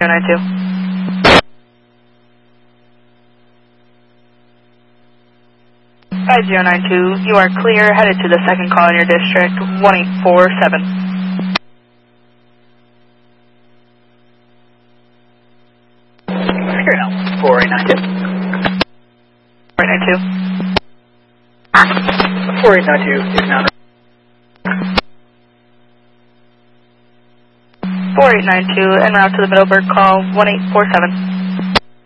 5092, you are clear, headed to the second call in your district, 1847. 4892. 4892. 4892 is now. 4892, en route to the Middleburg call, 1847.